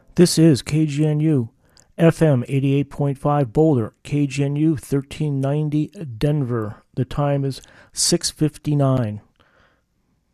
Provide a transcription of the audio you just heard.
This is KGNU, FM 88.5 Boulder, KGNU 1390 Denver. The time is 6:59.